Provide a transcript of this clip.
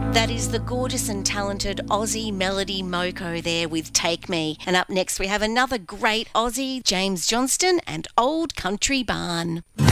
That is the gorgeous and talented Aussie Melody Moko there with Take Me. And up next we have another great Aussie, James Johnston and Old Country Barn.